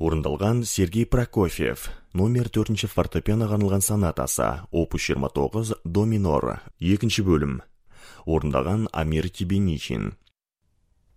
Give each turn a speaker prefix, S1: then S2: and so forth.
S1: Орындалған Сергей Прокофьев, номер 4 фортепианоға арналған сонатасы, опус 29 до минор, 2 бөлім. Орындаған Амир Тебенихин.